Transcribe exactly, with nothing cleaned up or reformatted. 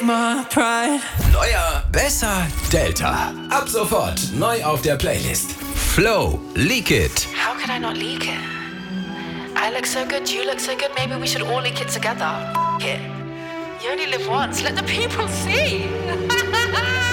my pride. Neuer, besser, Delta. Ab sofort neu auf der Playlist. Flow, Leak It. How could I not leak it? I look so good, you look so good, maybe we should all leak it together. F- it. You only live once, let the people see.